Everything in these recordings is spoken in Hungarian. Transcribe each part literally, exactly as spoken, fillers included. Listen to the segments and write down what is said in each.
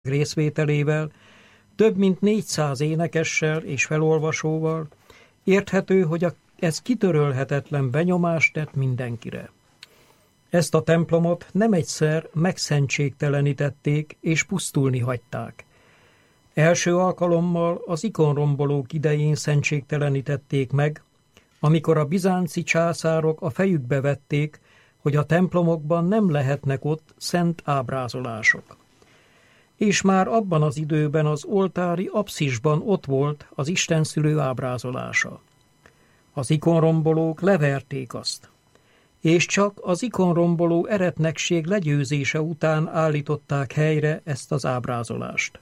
részvételével, több mint négyszáz énekessel és felolvasóval, érthető, hogy a, ez kitörölhetetlen benyomást tett mindenkire. Ezt a templomot nem egyszer megszentségtelenítették és pusztulni hagyták. Első alkalommal az ikonrombolók idején szentségtelenítették meg, amikor a bizánci császárok a fejükbe vették, hogy a templomokban nem lehetnek ott szent ábrázolások. És már abban az időben az oltári apszisban ott volt az istenszülő ábrázolása. Az ikonrombolók leverték azt, és csak az ikonromboló eretnekség legyőzése után állították helyre ezt az ábrázolást.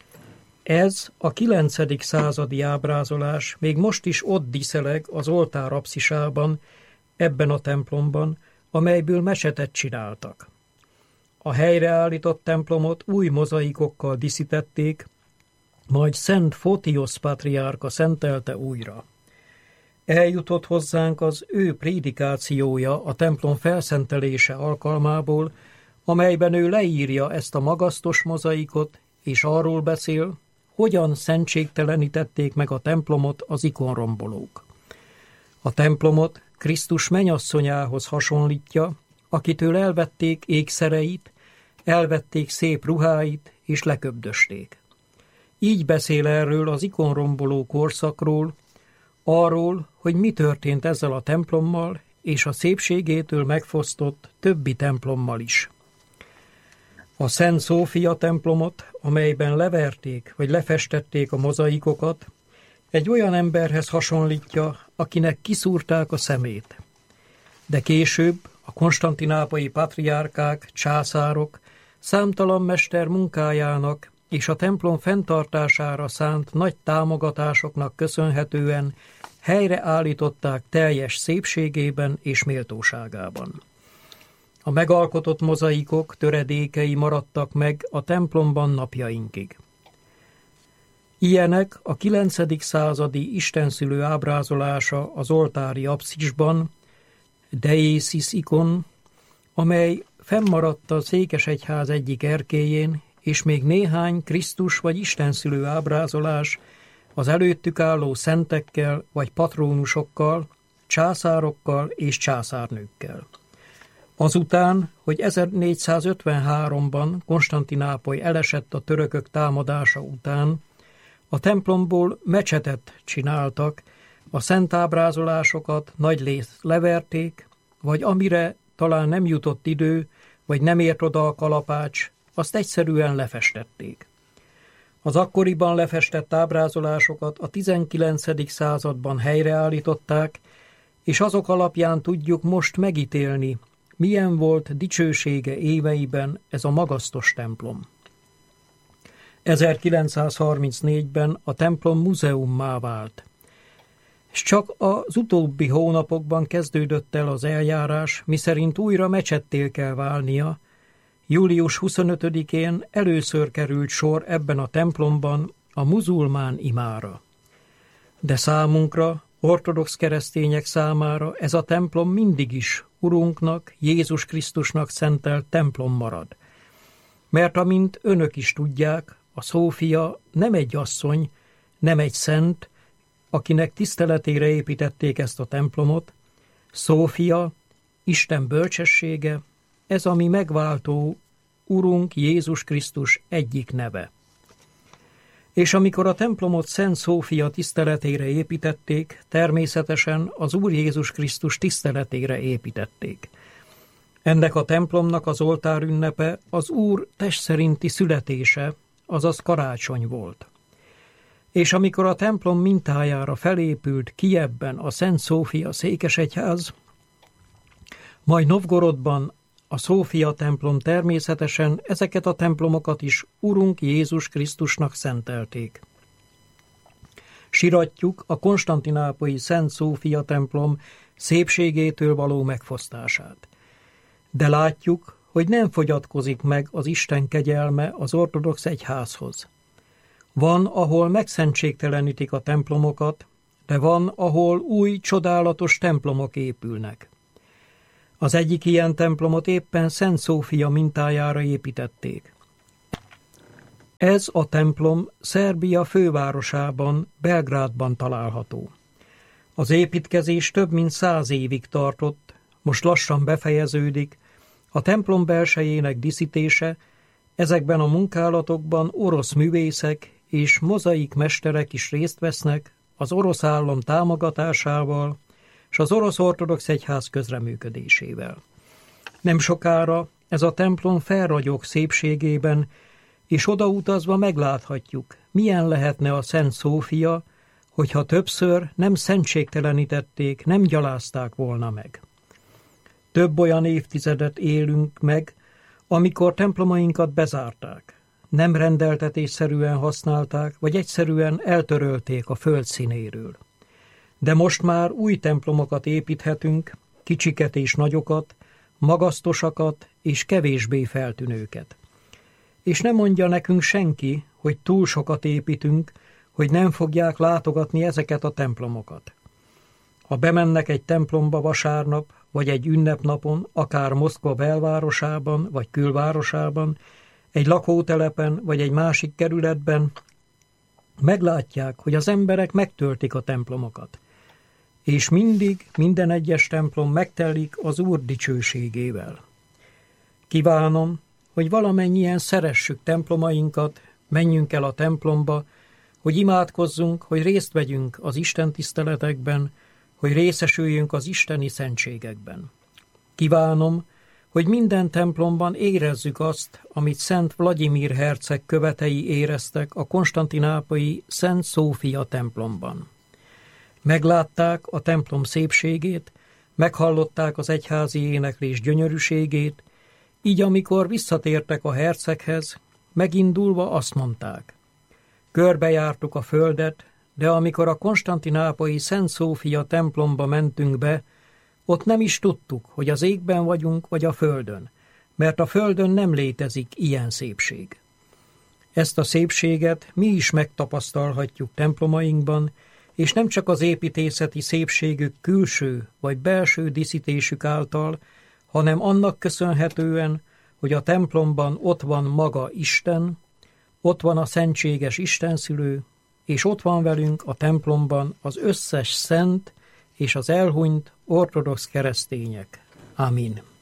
Ez a kilencedik századi ábrázolás még most is ott díszeleg az oltár apszisában, ebben a templomban, amelyből mesetet csináltak. A helyreállított templomot új mozaikokkal díszítették, majd Szent Fotiosz pátriárka szentelte újra. Eljutott hozzánk az ő prédikációja a templom felszentelése alkalmából, amelyben ő leírja ezt a magasztos mozaikot, és arról beszél, hogyan szentségtelenítették meg a templomot az ikonrombolók. A templomot Krisztus mennyasszonyához hasonlítja, akitől elvették ékszereit, elvették szép ruháit és leköbdösték. Így beszél erről az ikonromboló korszakról, arról, hogy mi történt ezzel a templommal és a szépségétől megfosztott többi templommal is. A Szent Szófia templomot, amelyben leverték vagy lefestették a mozaikokat, egy olyan emberhez hasonlítja, akinek kiszúrták a szemét. De később a konstantinápolyi patriárkák, császárok számtalan mester munkájának és a templom fenntartására szánt nagy támogatásoknak köszönhetően helyreállították teljes szépségében és méltóságában. A megalkotott mozaikok töredékei maradtak meg a templomban napjainkig. Ilyenek a kilencedik századi istenszülő ábrázolása az oltári apszisban, Deiesis ikon, amely fennmaradt a székesegyház egyik erkélyén, és még néhány Krisztus vagy istenszülő ábrázolás az előttük álló szentekkel vagy patrónusokkal, császárokkal és császárnőkkel. Azután, hogy ezernégyszázötvenháromban Konstantinápoly elesett a törökök támadása után, a templomból mecsetet csináltak, a szent ábrázolásokat nagyrészt leverték, vagy amire talán nem jutott idő, vagy nem ért oda a kalapács, azt egyszerűen lefestették. Az akkoriban lefestett ábrázolásokat a tizenkilencedik században helyreállították, és azok alapján tudjuk most megítélni, milyen volt dicsősége éveiben ez a magasztos templom. ezerkilencszázharmincnégyben a templom múzeummá vált, és csak az utóbbi hónapokban kezdődött el az eljárás, miszerint újra mecsetté kell válnia. Július huszonötödikén először került sor ebben a templomban a muzulmán imára. De számunkra, ortodox keresztények számára ez a templom mindig is Urunknak, Jézus Krisztusnak szentelt templom marad. Mert amint önök is tudják, a Szófia nem egy asszony, nem egy szent, akinek tiszteletére építették ezt a templomot. Szófia, Isten bölcsessége, ez a mi megváltó Urunk Jézus Krisztus egyik neve. És amikor a templomot Szent Szófia tiszteletére építették, természetesen az Úr Jézus Krisztus tiszteletére építették. Ennek a templomnak az oltárünnepe az Úr test szerinti születése, azaz karácsony volt. És amikor a templom mintájára felépült Kijevben a Szent Szófia székesegyház, majd Novgorodban a Szófia templom, természetesen ezeket a templomokat is Urunk Jézus Krisztusnak szentelték. Siratjuk a konstantinápolyi Szent Szófia templom szépségétől való megfosztását. De látjuk, hogy nem fogyatkozik meg az Isten kegyelme az ortodox egyházhoz. Van, ahol megszentségtelenítik a templomokat, de van, ahol új, csodálatos templomok épülnek. Az egyik ilyen templomot éppen Szent Szófia mintájára építették. Ez a templom Szerbia fővárosában, Belgrádban található. Az építkezés több mint száz évig tartott, most lassan befejeződik, a templom belsejének díszítése, ezekben a munkálatokban orosz művészek és mozaik mesterek is részt vesznek az orosz állam támogatásával és az orosz ortodox egyház közreműködésével. Nem sokára ez a templom felragyog szépségében, és odautazva megláthatjuk, milyen lehetne a Szent Szófia, hogyha többször nem szentségtelenítették, nem gyalázták volna meg. Több olyan évtizedet élünk meg, amikor templomainkat bezárták, nem rendeltetésszerűen használták, vagy egyszerűen eltörölték a föld színéről. De most már új templomokat építhetünk, kicsiket és nagyokat, magasztosakat és kevésbé feltűnőket. És nem mondja nekünk senki, hogy túl sokat építünk, hogy nem fogják látogatni ezeket a templomokat. Ha bemennek egy templomba vasárnap, vagy egy ünnepnapon, akár Moszkva belvárosában, vagy külvárosában, egy lakótelepen, vagy egy másik kerületben, meglátják, hogy az emberek megtöltik a templomokat. És mindig, minden egyes templom megtelik az Úr dicsőségével. Kívánom, hogy valamennyien szeressük templomainkat, menjünk el a templomba, hogy imádkozzunk, hogy részt vegyünk az Isten tiszteletekben, hogy részesüljünk az isteni szentségekben. Kívánom, hogy minden templomban érezzük azt, amit Szent Vlagyimir herceg követei éreztek a konstantinápolyi Szent Szófia templomban. Meglátták a templom szépségét, meghallották az egyházi éneklés gyönyörűségét, így amikor visszatértek a herceghez, megindulva azt mondták: körbejártuk a földet, de amikor a konstantinápolyi Szent Szófia templomba mentünk be, ott nem is tudtuk, hogy az égben vagyunk, vagy a földön, mert a földön nem létezik ilyen szépség. Ezt a szépséget mi is megtapasztalhatjuk templomainkban, és nem csak az építészeti szépségük külső vagy belső díszítésük által, hanem annak köszönhetően, hogy a templomban ott van maga Isten, ott van a szentséges Istenszülő, és ott van velünk a templomban az összes szent és az elhunyt ortodox keresztények. Amin.